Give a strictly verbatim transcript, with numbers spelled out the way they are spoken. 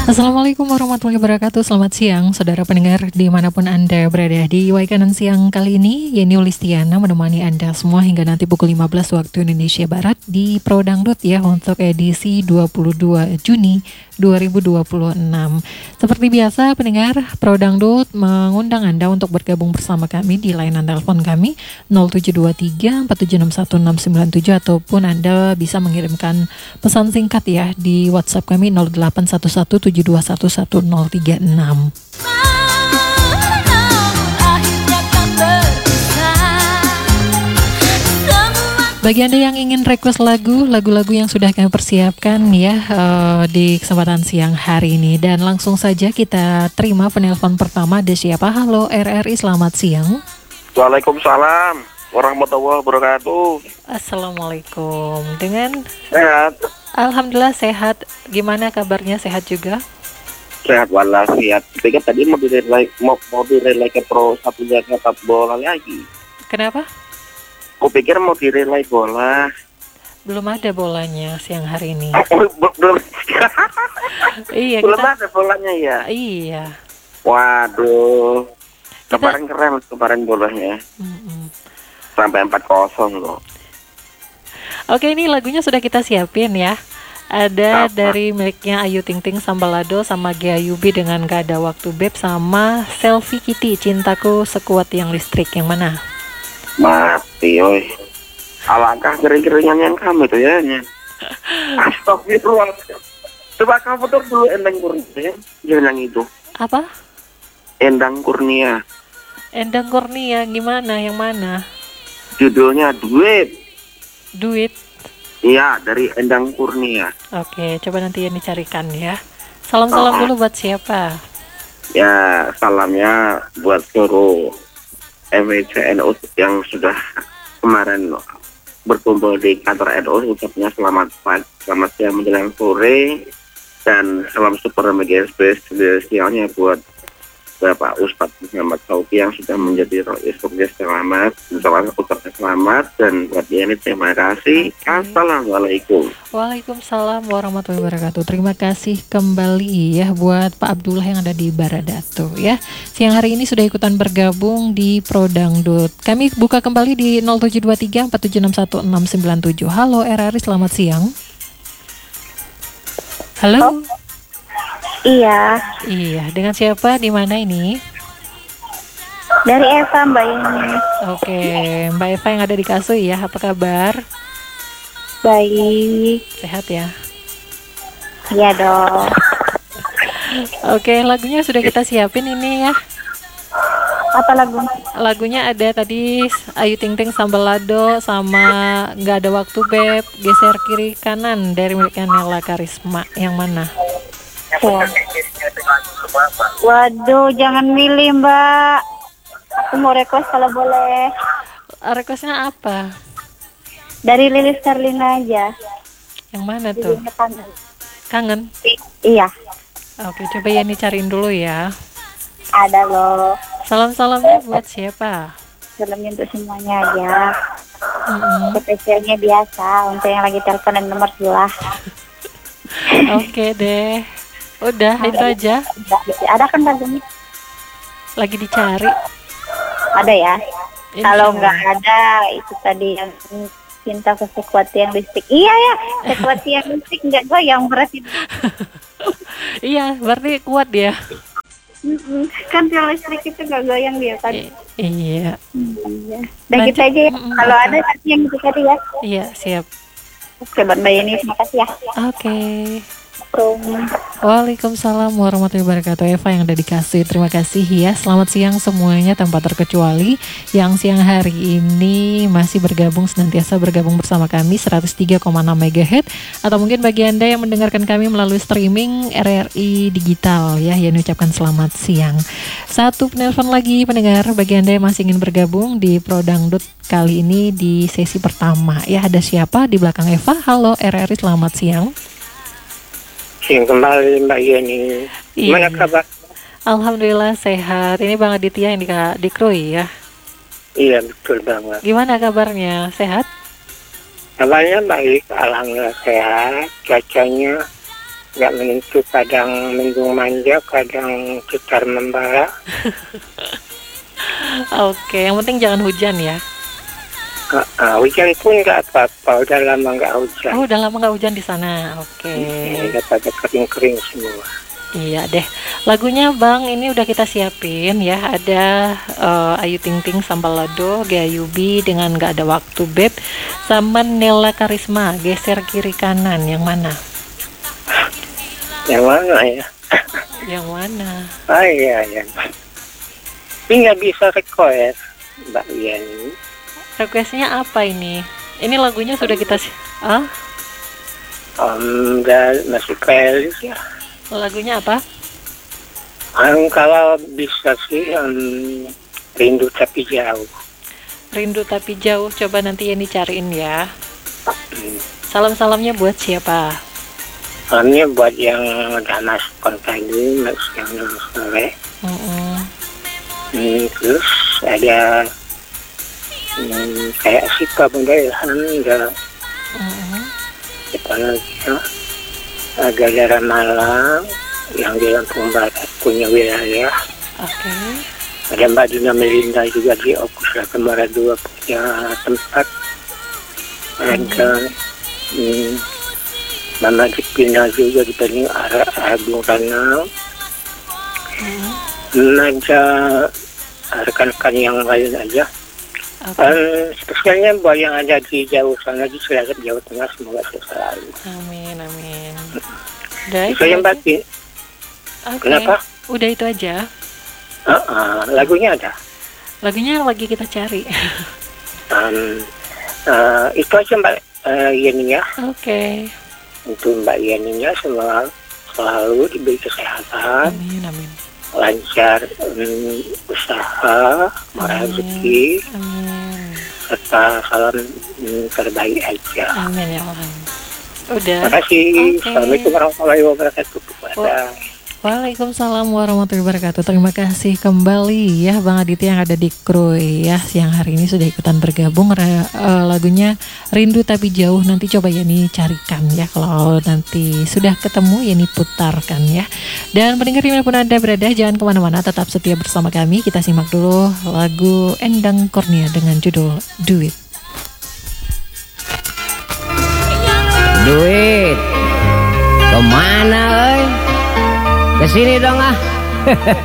Assalamualaikum warahmatullahi wabarakatuh. Selamat siang saudara pendengar dimanapun Anda berada. Di Wai Kanan Siang kali ini Yeni Ulistiana menemani Anda semua hingga nanti pukul lima belas waktu Indonesia Barat di Pro Dangdut ya, untuk edisi dua puluh dua Juni dua ribu dua puluh enam. Seperti biasa pendengar, Pro Dangdut mengundang Anda untuk bergabung bersama kami di layanan telepon kami nol tujuh dua tiga empat tujuh enam satu enam sembilan tujuh, ataupun Anda bisa mengirimkan pesan singkat ya di WhatsApp kami nol delapan satu satu tujuh dua satu satu nol tiga enam. Bagi Anda yang ingin request lagu, lagu-lagu yang sudah kami persiapkan ya uh, di kesempatan siang hari ini. Dan langsung saja kita terima penelpon pertama. Ada siapa? Halo R R I, selamat siang. Waalaikumsalam warahmatullahi wabarakatuh. Assalamualaikum. Dengan Sehat? Alhamdulillah sehat. Gimana kabarnya, sehat juga? Sehat walafiat. Pikir tadi mau direlay mau, mau direlay ke Pro satu Jakarta bola lagi. Kenapa? Kupikir mau direlay bola. Belum ada bolanya siang hari ini. Oh, belum. Iya, Belum kita, ada bolanya ya. iya. Waduh. Kita- Kemarin keren kemarin bolanya. Mm-mm. Sampai empat kosong loh. Oke, ini lagunya sudah kita siapin ya. Ada Apa? dari miliknya Ayu Ting Ting Sambalado sama Gia Yubi dengan Gak Ada Waktu Beb, sama Selfie Kitty Cintaku Sekuat Yang Listrik. Yang mana? Mati oi. Alangkah kering-keringan kamu tuh ya. Nya. Astagfirullah. Coba kamu tuh dulu Endang Kurnia. Jangan yang itu. Apa? Endang Kurnia. Endang Kurnia gimana? Yang mana? Judulnya Duit. Duit. Iya, dari Endang Kurnia. Oke, coba nanti yang dicarikan ya. Salam-salam Oh. dulu buat siapa? Ya, salamnya buat seluruh M W C N U yang sudah kemarin berkumpul di kantor N U. Ucapnya selamat pagi, selamat siang menjelang sore, dan salam super mega spesialnya buat Bapak Ustadz Muhammad Sauki yang sudah menjadi Rois Sukses. Selamat, selamat ucapkan selamat, dan buat dia ini terima kasih. Assalamualaikum. Waalaikumsalam warahmatullahi wabarakatuh. Terima kasih kembali ya buat Pak Abdullah yang ada di Baradatu ya. Siang hari ini sudah ikutan bergabung di Pro Dangdut. Kami buka kembali di nol tujuh dua tiga empat tujuh enam satu enam sembilan tujuh. Halo R R I, selamat siang. Halo. Iya, Iya, dengan siapa? Di mana ini? dari Eva Mbak ini. Oke, Mbak Eva yang ada di Kasui ya. Apa kabar? Baik, Sehat ya? iya dong. Oke, lagunya sudah kita siapin ini ya. Apa lagu? Lagunya ada tadi Ayu Ting Ting Sambalado sama Gak Ada Waktu Beb, Geser Kiri Kanan dari miliknya Nela Karisma. Yang mana? Wah. Waduh, jangan milih Mbak. Aku mau request kalau boleh. Requestnya apa? Dari Lilis Karlina aja. Yang mana tuh? Judulnya Kangen. Kangen? I- iya, Oke, coba ya cariin dulu ya. ada loh. Salam-salamnya buat siapa? Filmnya untuk semuanya aja. Mm-mm. Spesialnya biasa untuk yang lagi telepon dan nomor sebelah. Oke deh. Udah, itu aja. Ada kan lagunya? Lagi dicari. Ada ya. Insya Kalau Allah. nggak ada itu tadi yang cinta ke sekuat yang listrik. Iya ya, sekuat yang listrik nggak goyang berarti. Iya, berarti kuat dia. Mm-mm. Kan yang listrik itu nggak goyang dia kan. I- iya. Iya. Dan Lanjut. kita aja ya. Mm-mm, Kalau betul. ada nanti yang itu tadi ya. Iya, siap. Oke, Mbak Yeni, terima kasih ya. Oke. Assalamualaikum. Waalaikumsalam warahmatullahi wabarakatuh. Eva yang udah dikasih, terima kasih ya. Selamat siang semuanya tanpa terkecuali yang siang hari ini masih bergabung, senantiasa bergabung bersama kami seratus tiga koma enam megahertz, atau mungkin bagi Anda yang mendengarkan kami melalui streaming R R I Digital ya, yang ucapkan selamat siang. Satu penelpon lagi pendengar bagi Anda yang masih ingin bergabung di Pro Dangdut kali ini di sesi pertama ya. Ada siapa di belakang Eva? Halo R R I, selamat siang. Siang kembali Mbak Yeni. Iya. Mana kabar? Alhamdulillah sehat. Ini Bang Aditya yang di, di Krui ya. Iya, betul banget. Gimana kabarnya? Sehat? Kabarnya baik, alhamdulillah sehat. Cuacanya nggak menentu, kadang mendung manja, kadang cetar membara. Oke, yang penting jangan hujan ya. Uh, uh, hujan pun nggak apa-apa, udah lama nggak hujan. Oh, udah lama nggak hujan di sana. Oke. Hmm, udah pada kering-kering semua. Iya deh. Lagunya Bang ini udah kita siapin ya. Ada eh, Ayu Ting Ting Sambalado, Gayubi dengan Gak Ada Waktu Beb, sama Nela Karisma Geser Kiri Kanan. Yang mana? Yang mana ya? Yang mana? Ah iya ya. Ini nggak bisa request, Mbak Yani. Requestnya apa ini? Ini lagunya sudah kita si- ah? Um, udah masuk playlist ya. Lagunya apa? Um, kalau bisa sih um, Rindu Tapi Jauh. Rindu Tapi Jauh. Coba nanti ini cariin ya. Hmm. Salam-salamnya buat siapa? Ini buat yang udah masuk tadi, masuk yang sore. Mm-mm. Hmm, terus ada hmm, kayak si Kabunda Ilham, ada Mm-mm. apa lagi ya? Ada daerah Malang yang di Lampung Barat punya wilayah. Oke. Ada Mbak Dina Melinda juga di Opus Kemara dua punya tempat. Ada hmm, Mama Dipina juga di Pening Agung Kanal. Mm. Ada rekan-rekan yang lain aja. Oke. Um, spesialnya buat yang ada di jauh sana di Cilacap Jawa Tengah, semoga selalu. Amin, amin. Udah itu Saya aja? Mbak. Oke. Kenapa? Udah itu aja. Uh, uh, lagunya ada. Lagunya lagi kita cari. Um, uh, itu aja Mbak uh, Yeni ya. Oke. Untuk Mbak Yeninya selalu, selalu diberi kesehatan, Amin, amin. lancar um, usaha, murah rezeki, Amin. serta salam um, terbaik aja. Amin ya Allah. Udah. Terima kasih. Oke. Assalamualaikum warahmatullahi wabarakatuh. Dadah. Waalaikumsalam warahmatullahi wabarakatuh. Terima kasih kembali ya Bang Aditya yang ada di Krui ya. Siang hari ini sudah ikutan bergabung. Re- eh, lagunya Rindu Tapi Jauh. Nanti coba ya nih carikan ya. Kalau nanti sudah ketemu ya nih putarkan ya. Dan pendengar dimanapun Anda berada, jangan kemana-mana, tetap setia bersama kami. Kita simak dulu lagu Endang Kurnia dengan judul Duit. Duit kemana, oi? Kesini dong ah.